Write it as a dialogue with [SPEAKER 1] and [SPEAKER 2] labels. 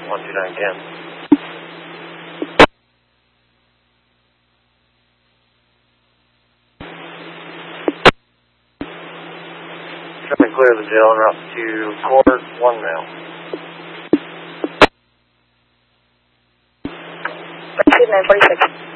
[SPEAKER 1] 129 Cam. Try to clear the jail and route to court, 1 mile.
[SPEAKER 2] 946.